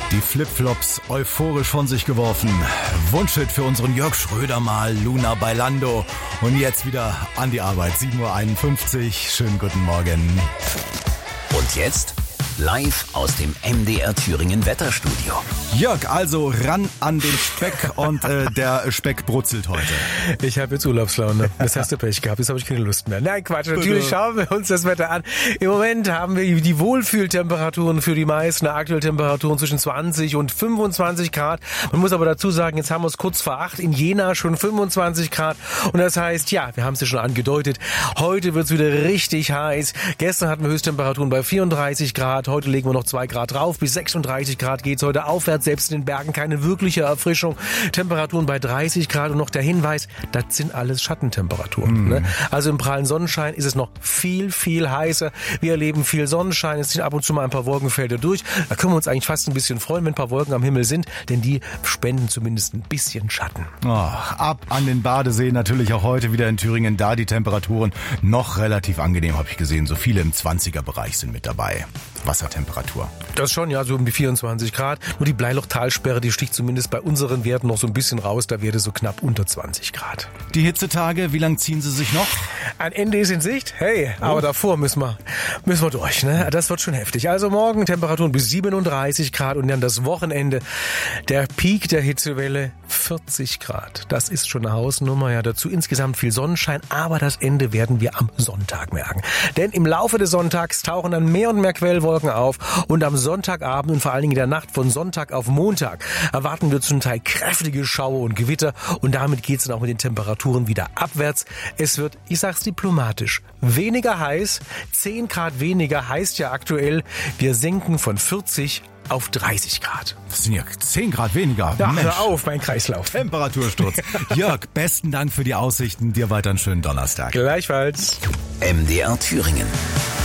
Die Flipflops euphorisch von sich geworfen. Wunschhit für unseren Jörg Schröder mal, Luna Bailando. Und jetzt wieder an die Arbeit, 7.51 Uhr. Schönen guten Morgen. Und jetzt live aus dem MDR Thüringen Wetterstudio. Jörg, also ran an den Speck und der Speck brutzelt heute. Ich habe jetzt Urlaubslaune. Das hast du Pech gehabt. Jetzt habe ich keine Lust mehr. Nein, Quatsch. Natürlich schauen wir uns das Wetter an. Im Moment haben wir die Wohlfühltemperaturen für die meisten. Aktuell Temperaturen zwischen 20 und 25 Grad. Man muss aber dazu sagen, jetzt haben wir es kurz vor 8 in Jena schon 25 Grad. Und das heißt, ja, wir haben es ja schon angedeutet, heute wird es wieder richtig heiß. Gestern hatten wir Höchsttemperaturen bei 34 Grad. Heute legen wir noch 2 Grad drauf. Bis 36 Grad geht's heute aufwärts. Selbst in den Bergen keine wirkliche Erfrischung. Temperaturen bei 30 Grad und noch der Hinweis, das sind alles Schattentemperaturen. Ne? Also im prallen Sonnenschein ist es noch viel, viel heißer. Wir erleben viel Sonnenschein. Es sind ab und zu mal ein paar Wolkenfelder durch. Da können wir uns eigentlich fast ein bisschen freuen, wenn ein paar Wolken am Himmel sind, denn die spenden zumindest ein bisschen Schatten. Oh, ab an den Badeseen natürlich auch heute wieder in Thüringen. Da die Temperaturen noch relativ angenehm, habe ich gesehen. So viele im 20er-Bereich sind mit dabei. Wassertemperatur. Das schon, ja, so um die 24 Grad. Nur die Bleilochtalsperre, die sticht zumindest bei unseren Werten noch so ein bisschen raus. Da wäre so knapp unter 20 Grad. Die Hitzetage, wie lang ziehen sie sich noch? Ein Ende ist in Sicht. Hey, aber davor müssen wir durch, ne? Das wird schon heftig. Also morgen Temperaturen bis 37 Grad und dann das Wochenende. Der Peak der Hitzewelle 40 Grad. Das ist schon eine Hausnummer. Ja, dazu insgesamt viel Sonnenschein. Aber das Ende werden wir am Sonntag merken. Denn im Laufe des Sonntags tauchen dann mehr und mehr Quellwolken auf. Und am Sonntagabend und vor allen Dingen in der Nacht von Sonntag auf Montag erwarten wir zum Teil kräftige Schauer und Gewitter. Und damit geht es dann auch mit den Temperaturen wieder abwärts. Es wird, ich sag's diplomatisch, weniger heiß. 10 Grad weniger heißt ja aktuell, wir senken von 40 auf 30 Grad. Das sind ja 10 Grad weniger. Ja, Mensch. hör auf, mein Kreislauf. Temperatursturz. Jörg, besten Dank für die Aussichten. Dir weiter einen schönen Donnerstag. Gleichfalls. MDR Thüringen.